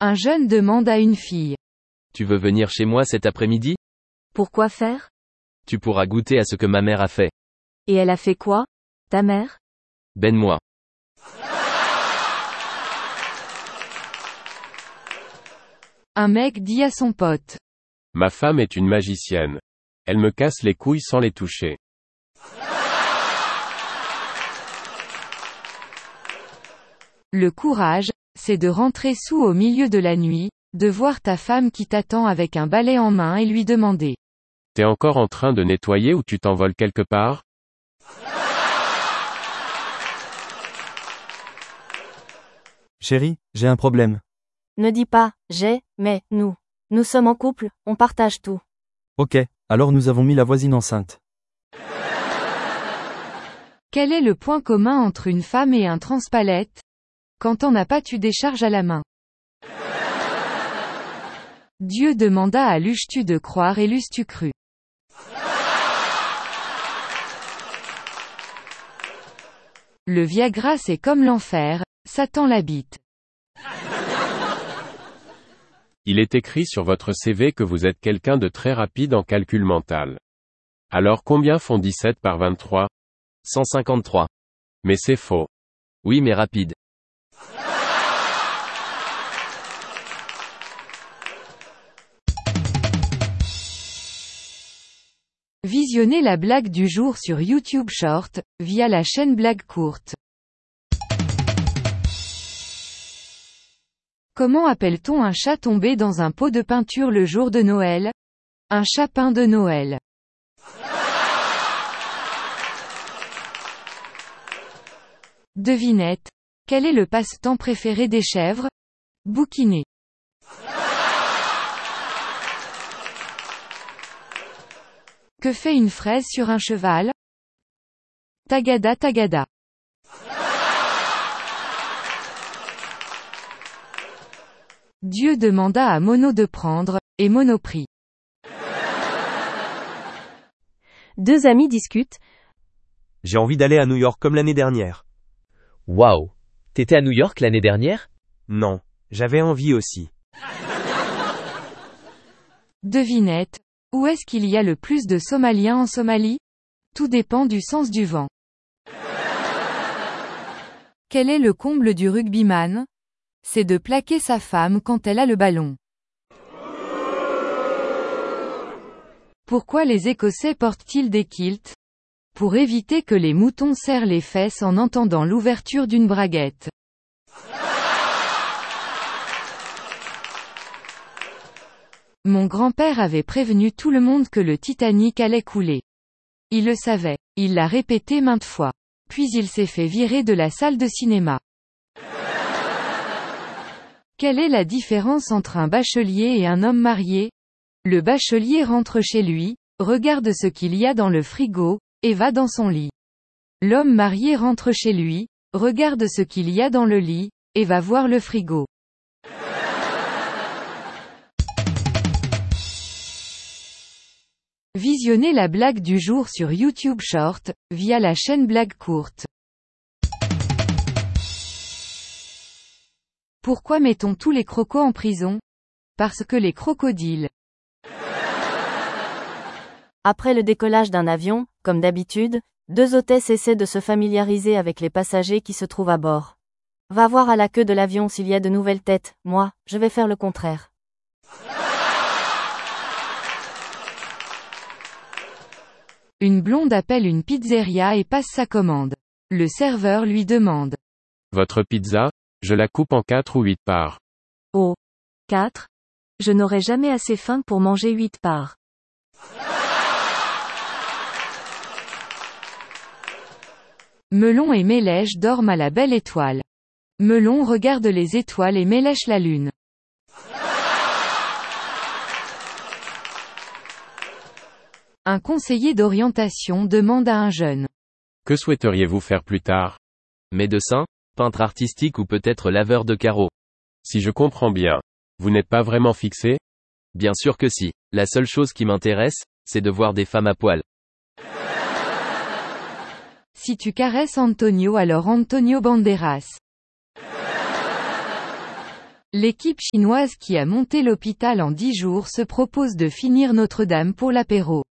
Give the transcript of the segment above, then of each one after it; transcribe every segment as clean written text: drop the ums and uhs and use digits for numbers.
Un jeune demande à une fille. Tu veux venir chez moi cet après-midi? Pourquoi faire? Tu pourras goûter à ce que ma mère a fait. Et elle a fait quoi, ta mère? Ben-moi. Un mec dit à son pote. Ma femme est une magicienne. Elle me casse les couilles sans les toucher. Le courage, c'est de rentrer sous au milieu de la nuit, de voir ta femme qui t'attend avec un balai en main et lui demander. T'es encore en train de nettoyer ou tu t'envoles quelque part? Chérie, j'ai un problème. Ne dis pas, mais, nous. Nous sommes en couple, on partage tout. Ok, alors nous avons mis la voisine enceinte. Quel est le point commun entre une femme et un transpalette? Quand on n'a pas tu décharges à la main. Dieu demanda à l'euches-tu de croire et l'eusses-tu cru. Le Viagra c'est comme l'enfer, Satan l'habite. Il est écrit sur votre CV que vous êtes quelqu'un de très rapide en calcul mental. Alors combien font 17 par 23? 153. Mais c'est faux. Oui mais rapide. Visionnez la blague du jour sur YouTube Short, via la chaîne Blague Courte. Comment appelle-t-on un chat tombé dans un pot de peinture le jour de Noël? Un chapin de Noël. Devinette. Quel est le passe-temps préféré des chèvres? Bouquiner. Que fait une fraise sur un cheval? Tagada tagada. Dieu demanda à Mono de prendre, et Mono prit. Deux amis discutent. J'ai envie d'aller à New York comme l'année dernière. Waouh! T'étais à New York l'année dernière? Non, j'avais envie aussi. Devinette. Où est-ce qu'il y a le plus de Somaliens en Somalie? Tout dépend du sens du vent. Quel est le comble du rugbyman? C'est de plaquer sa femme quand elle a le ballon. Pourquoi les Écossais portent-ils des kilts? Pour éviter que les moutons serrent les fesses en entendant l'ouverture d'une braguette. Mon grand-père avait prévenu tout le monde que le Titanic allait couler. Il le savait. Il l'a répété maintes fois. Puis il s'est fait virer de la salle de cinéma. Quelle est la différence entre un bachelier et un homme marié? Le bachelier rentre chez lui, regarde ce qu'il y a dans le frigo, et va dans son lit. L'homme marié rentre chez lui, regarde ce qu'il y a dans le lit, et va voir le frigo. Visionnez la blague du jour sur YouTube Short, via la chaîne Blague Courte. Pourquoi mettons tous les crocos en prison? Parce que les crocodiles. Après le décollage d'un avion, comme d'habitude, deux hôtesses essaient de se familiariser avec les passagers qui se trouvent à bord. Va voir à la queue de l'avion s'il y a de nouvelles têtes, moi, je vais faire le contraire. Une blonde appelle une pizzeria et passe sa commande. Le serveur lui demande. Votre pizza? Je la coupe en 4 ou 8 parts. Oh. 4? Je n'aurai jamais assez faim pour manger 8 parts. Melon et Mélèche dorment à la belle étoile. Melon regarde les étoiles et Mélèche la lune. Un conseiller d'orientation demande à un jeune. Que souhaiteriez-vous faire plus tard? Médecin, peintre artistique ou peut-être laveur de carreaux. Si je comprends bien, vous n'êtes pas vraiment fixé? Bien sûr que si. La seule chose qui m'intéresse, c'est de voir des femmes à poil. Si tu caresses Antonio alors Antonio Banderas. L'équipe chinoise qui a monté l'hôpital en 10 jours se propose de finir Notre-Dame pour l'apéro.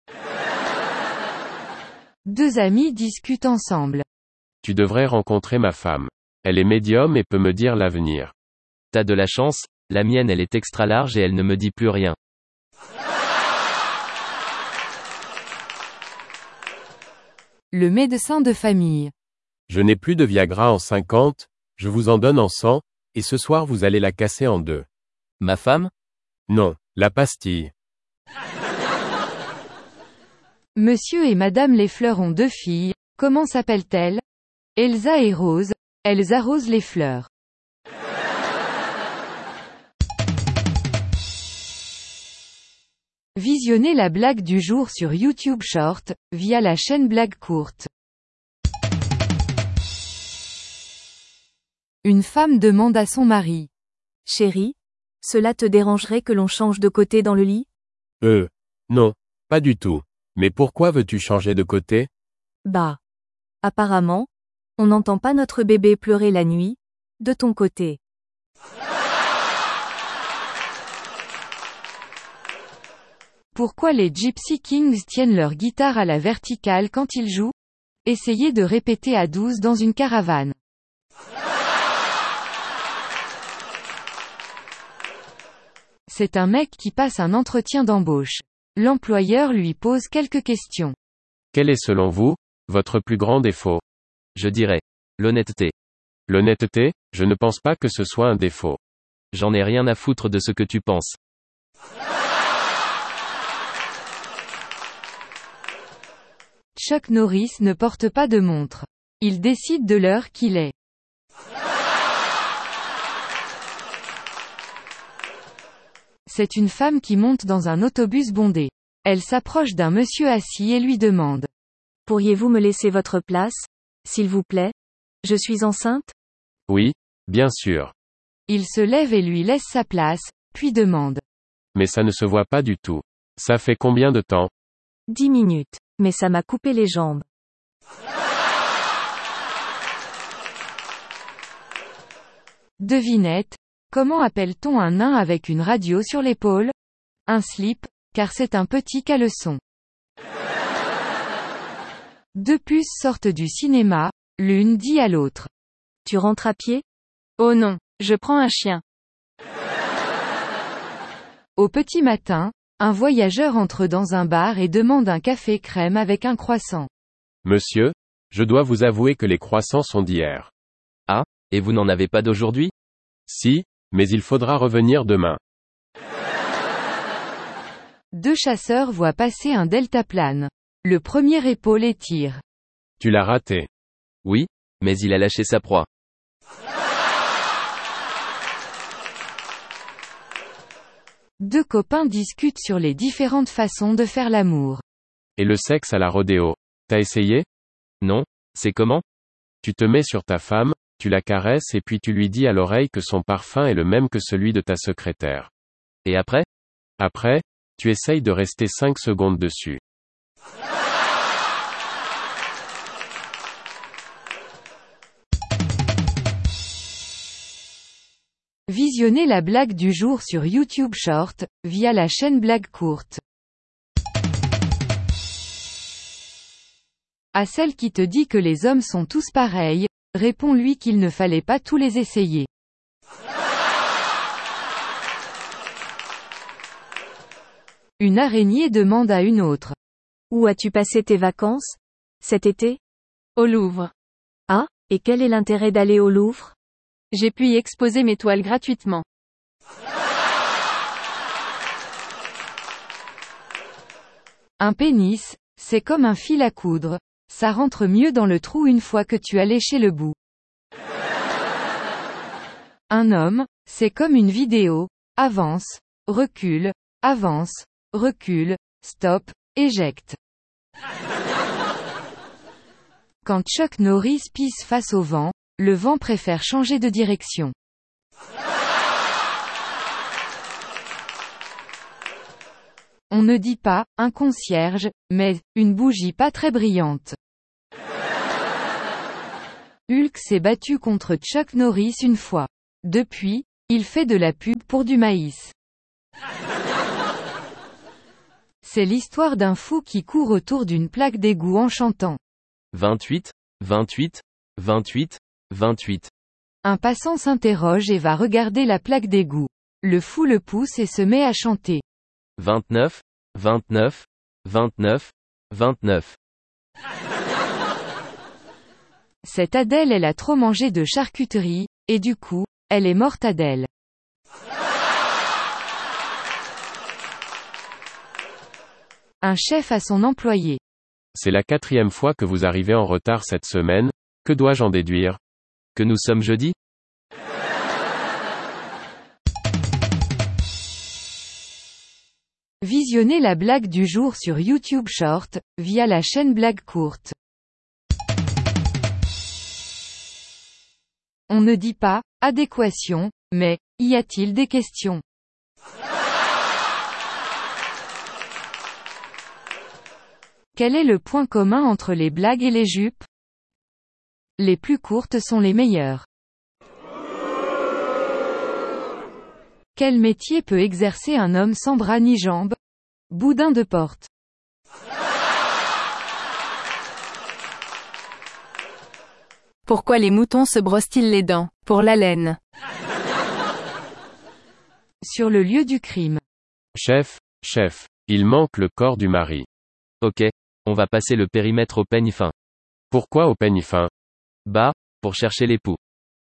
Deux amis discutent ensemble. Tu devrais rencontrer ma femme. Elle est médium et peut me dire l'avenir. T'as de la chance, la mienne elle est extra large et elle ne me dit plus rien. Le médecin de famille. Je n'ai plus de Viagra en 50, je vous en donne en 100, et ce soir vous allez la casser en deux. Ma femme? Non, la pastille. Monsieur et Madame Lefleur ont 2 filles, comment s'appellent-elles? Elsa et Rose, elles arrosent les fleurs. Visionnez la blague du jour sur YouTube Short, via la chaîne Blague Courte. Une femme demande à son mari. Chérie, cela te dérangerait que l'on change de côté dans le lit? Non, pas du tout. Mais pourquoi veux-tu changer de côté? Bah. Apparemment, on n'entend pas notre bébé pleurer la nuit, de ton côté. Pourquoi les Gypsy Kings tiennent leur guitare à la verticale quand ils jouent? Essayez de répéter à 12 dans une caravane. C'est un mec qui passe un entretien d'embauche. L'employeur lui pose quelques questions. Quel est selon vous, votre plus grand défaut? Je dirais. L'honnêteté. L'honnêteté, je ne pense pas que ce soit un défaut. J'en ai rien à foutre de ce que tu penses. Chuck Norris ne porte pas de montre. Il décide de l'heure qu'il est. C'est une femme qui monte dans un autobus bondé. Elle s'approche d'un monsieur assis et lui demande. Pourriez-vous me laisser votre place, s'il vous plaît? Je suis enceinte? Oui, bien sûr. Il se lève et lui laisse sa place, puis demande. Mais ça ne se voit pas du tout. Ça fait combien de temps? 10 minutes. Mais ça m'a coupé les jambes. Devinette. Comment appelle-t-on un nain avec une radio sur l'épaule? Un slip, car c'est un petit caleçon. 2 puces sortent du cinéma, l'une dit à l'autre. Tu rentres à pied? Oh non, je prends un chien. Au petit matin, un voyageur entre dans un bar et demande un café crème avec un croissant. Monsieur, je dois vous avouer que les croissants sont d'hier. Ah, et vous n'en avez pas d'aujourd'hui? Si, mais il faudra revenir demain. 2 chasseurs voient passer un deltaplane. Le premier épaule et tire. Tu l'as raté. Oui, mais il a lâché sa proie. Deux copains discutent sur les différentes façons de faire l'amour. Et le sexe à la rodéo. T'as essayé? Non, c'est comment? Tu te mets sur ta femme, tu la caresses et puis tu lui dis à l'oreille que son parfum est le même que celui de ta secrétaire. Et après? Après, tu essayes de rester 5 secondes dessus. Visionnez la blague du jour sur YouTube Short, via la chaîne Blague Courte. À celle qui te dit que les hommes sont tous pareils, réponds-lui qu'il ne fallait pas tous les essayer. Une araignée demande à une autre. Où as-tu passé tes vacances? Cet été? Au Louvre. Ah, et quel est l'intérêt d'aller au Louvre? J'ai pu y exposer mes toiles gratuitement. Un pénis, c'est comme un fil à coudre. Ça rentre mieux dans le trou une fois que tu as léché le bout. Un homme, c'est comme une vidéo. Avance, recule, avance, recule, stop, éjecte. Quand Chuck Norris pisse face au vent, le vent préfère changer de direction. On ne dit pas « un concierge », mais « une bougie pas très brillante ». Hulk s'est battu contre Chuck Norris une fois. Depuis, Il fait de la pub pour du maïs. C'est l'histoire d'un fou qui court autour d'une plaque d'égout en chantant. 28, 28, 28, 28. Un passant s'interroge et va regarder la plaque d'égout. Le fou le pousse et se met à chanter. 29, 29, 29, 29. Cette Adèle elle a trop mangé de charcuterie, et du coup, elle est morte Adèle. Un chef a son employé. C'est la 4e fois que vous arrivez en retard cette semaine, que dois-je en déduire? Que nous sommes jeudi? Visionnez la blague du jour sur YouTube Short, via la chaîne Blague Courte. On ne dit pas « adéquation », mais « y a-t-il des questions ?» Quel est le point commun entre les blagues et les jupes? Les plus courtes sont les meilleures. Quel métier peut exercer un homme sans bras ni jambes? Boudin de porte. Pourquoi les moutons se brossent-ils les dents? Pour la laine. Sur le lieu du crime. Chef, il manque le corps du mari. Ok. On va passer le périmètre au peigne fin. Pourquoi au peigne fin? Bah, pour chercher l'époux.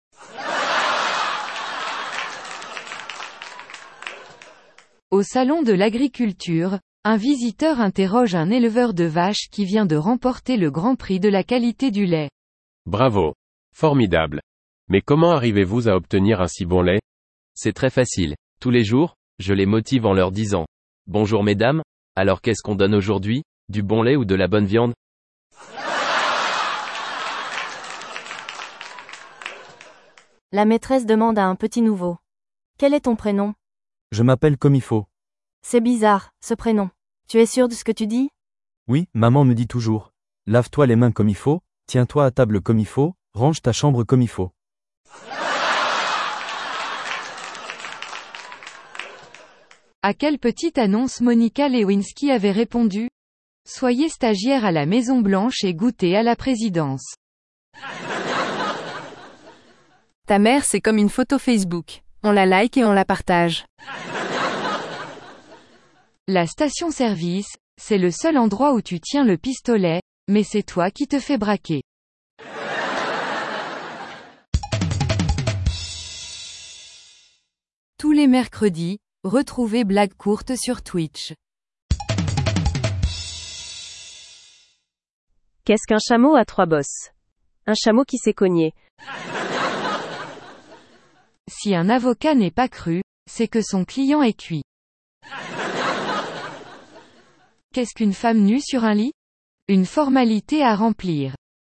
Au salon de l'agriculture, un visiteur interroge un éleveur de vaches qui vient de remporter le Grand Prix de la qualité du lait. Bravo. Formidable. Mais comment arrivez-vous à obtenir un si bon lait? C'est très facile. Tous les jours, je les motive en leur disant « Bonjour mesdames, alors qu'est-ce qu'on donne aujourd'hui? Du bon lait ou de la bonne viande ?» La maîtresse demande à un petit nouveau. Quel est ton prénom? Je m'appelle comme il faut. C'est bizarre, ce prénom. Tu es sûr de ce que tu dis? Oui, maman me dit toujours. Lave-toi les mains comme il faut, tiens-toi à table comme il faut, range ta chambre comme il faut. À quelle petite annonce Monica Lewinsky avait répondu? Soyez stagiaire à la Maison Blanche et goûtez à la présidence. Ta mère c'est comme une photo Facebook. On la like et on la partage. La station-service, c'est le seul endroit où tu tiens le pistolet, mais c'est toi qui te fais braquer. Tous les mercredis, retrouvez Blague Courte sur Twitch. Qu'est-ce qu'un chameau à 3 bosses? Un chameau qui s'est cogné. Si un avocat n'est pas cru, c'est que son client est cuit. Qu'est-ce qu'une femme nue sur un lit? Une formalité à remplir.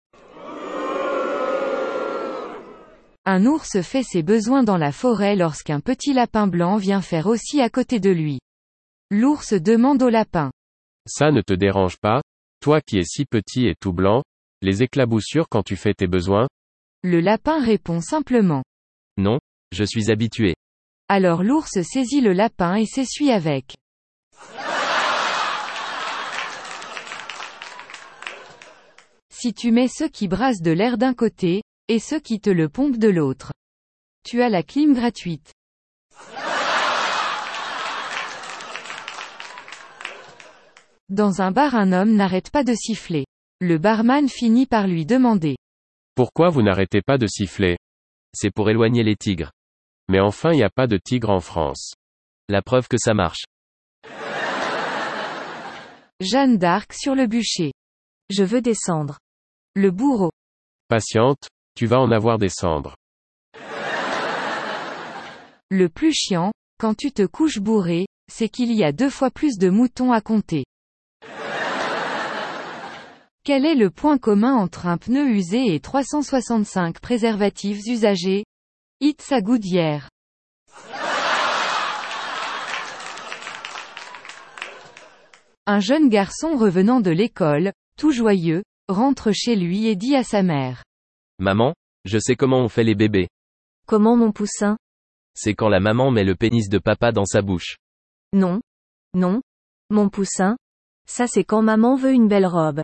Un ours fait ses besoins dans la forêt lorsqu'un petit lapin blanc vient faire aussi à côté de lui. L'ours demande au lapin. Ça ne te dérange pas, toi qui es si petit et tout blanc, les éclaboussures quand tu fais tes besoins? Le lapin répond simplement. Non, je suis habitué. Alors l'ours saisit le lapin et s'essuie avec. Si tu mets ceux qui brassent de l'air d'un côté, et ceux qui te le pompent de l'autre, tu as la clim gratuite. Dans un bar un homme n'arrête pas de siffler. Le barman finit par lui demander. Pourquoi vous n'arrêtez pas de siffler? C'est pour éloigner les tigres. Mais enfin y a pas de tigre en France. La preuve que ça marche. Jeanne d'Arc sur le bûcher. Je veux des cendres. Le bourreau. Patiente, tu vas en avoir des cendres. Le plus chiant, quand tu te couches bourré, c'est qu'il y a 2 fois plus de moutons à compter. Quel est le point commun entre un pneu usé et 365 préservatifs usagés? It's a good year. Un jeune garçon revenant de l'école, tout joyeux, rentre chez lui et dit à sa mère. Maman, je sais comment on fait les bébés. Comment mon poussin? C'est quand la maman met le pénis de papa dans sa bouche. Non. Non. Mon poussin. Ça c'est quand maman veut une belle robe.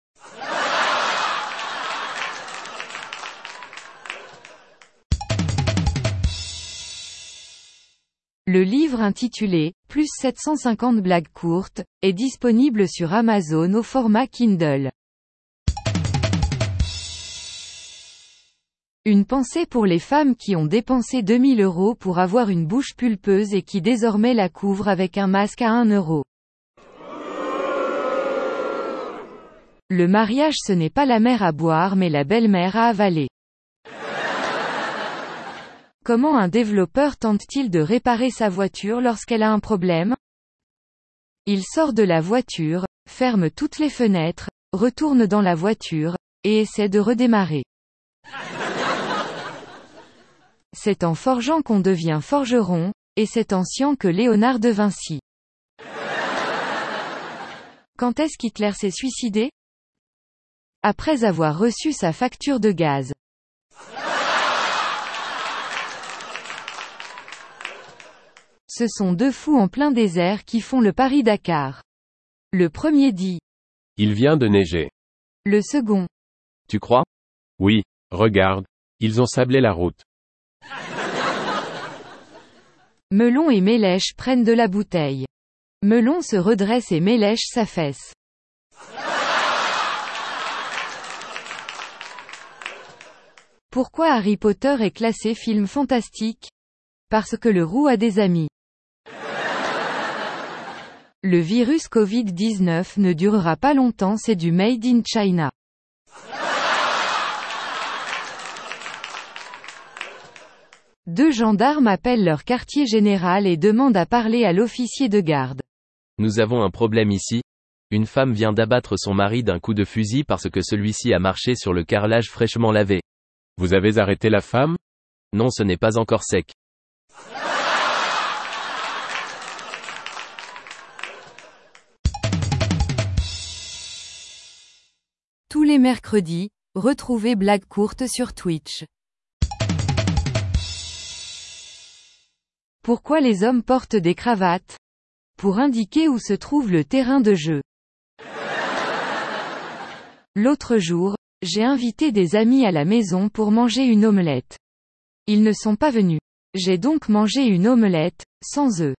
Le livre intitulé « Plus 750 blagues courtes » est disponible sur Amazon au format Kindle. Une pensée pour les femmes qui ont dépensé 2000 € pour avoir une bouche pulpeuse et qui désormais la couvrent avec un masque à 1 €. Le mariage ce n'est pas la mère à boire mais la belle-mère à avaler. Comment un développeur tente-t-il de réparer sa voiture lorsqu'elle a un problème? Il sort de la voiture, ferme toutes les fenêtres, retourne dans la voiture, et essaie de redémarrer. C'est en forgeant qu'on devient forgeron, et c'est en sciant que Léonard de Vinci. Quand est-ce qu'Hitler s'est suicidé? Après avoir reçu sa facture de gaz. Ce sont deux fous en plein désert qui font le Paris-Dakar. Le premier dit. Il vient de neiger. Le second. Tu crois? Oui, regarde. Ils ont sablé la route. Melon et Mélèche prennent de la bouteille. Melon se redresse et Mélèche s'affaisse. Pourquoi Harry Potter est classé film fantastique? Parce que le roux a des amis. Le virus Covid-19 ne durera pas longtemps, c'est du Made in China. Deux gendarmes appellent leur quartier général et demandent à parler à l'officier de garde. Nous avons un problème ici. Une femme vient d'abattre son mari d'un coup de fusil parce que celui-ci a marché sur le carrelage fraîchement lavé. Vous avez arrêté la femme? Non, ce n'est pas encore sec. Tous les mercredis, retrouvez Blagues courtes sur Twitch. Pourquoi les hommes portent des cravates? Pour indiquer où se trouve le terrain de jeu. L'autre jour, j'ai invité des amis à la maison pour manger une omelette. Ils ne sont pas venus. J'ai donc mangé une omelette, sans œufs.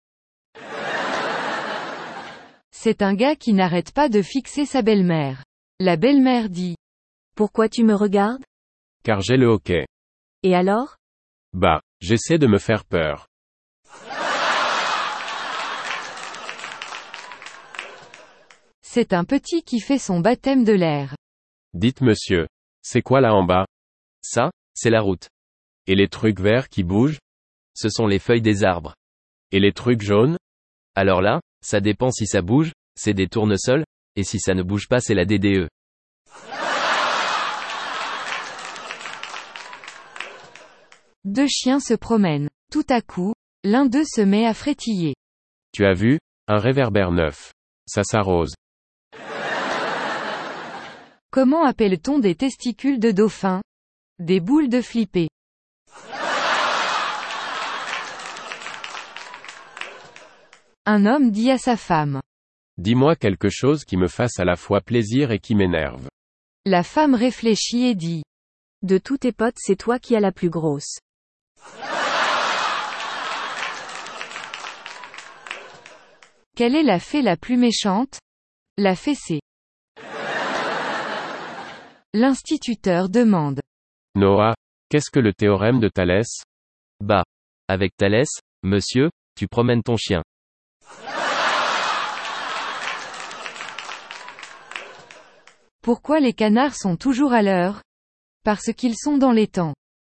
C'est un gars qui n'arrête pas de fixer sa belle-mère. La belle-mère dit. Pourquoi tu me regardes? Car j'ai le hoquet. Et alors? Bah, j'essaie de me faire peur. C'est un petit qui fait son baptême de l'air. Dites monsieur. C'est quoi là en bas? Ça, c'est la route. Et les trucs verts qui bougent? Ce sont les feuilles des arbres. Et les trucs jaunes? Alors là, ça dépend si ça bouge, c'est des tournesols, et si ça ne bouge pas c'est la DDE. Deux chiens se promènent. Tout à coup, l'un d'eux se met à frétiller. Tu as vu? Un réverbère neuf. Ça s'arrose. Comment appelle-t-on des testicules de dauphin? Des boules de flipper. Un homme dit à sa femme. Dis-moi quelque chose qui me fasse à la fois plaisir et qui m'énerve. La femme réfléchit et dit. De tous tes potes c'est toi qui as la plus grosse. Quelle est la fée la plus méchante? La fessée. L'instituteur demande. Noah, qu'est-ce que le théorème de Thalès? Bah. Avec Thalès, monsieur, tu promènes ton chien. Pourquoi les canards sont toujours à l'heure? Parce qu'ils sont dans les temps.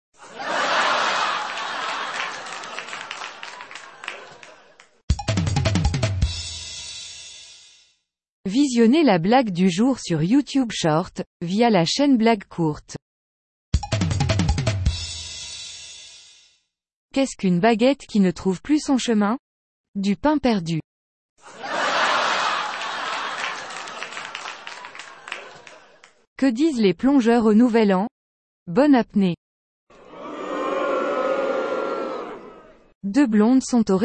Visionnez la blague du jour sur YouTube Short, via la chaîne Blagues courtes. Qu'est-ce qu'une baguette qui ne trouve plus son chemin? Du pain perdu. Que disent les plongeurs au Nouvel An? Bonne apnée. Deux blondes sont au